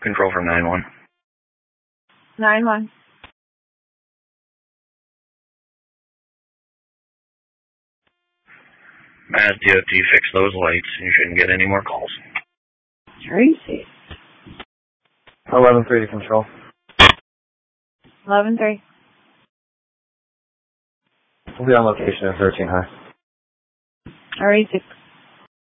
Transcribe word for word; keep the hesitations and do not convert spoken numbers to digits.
Control from nine one. nine one. Mass D O T fix those lights. You shouldn't get any more calls. Tracy. eleven three to control. eleven three. We'll be on location at thirteen high. Tracy.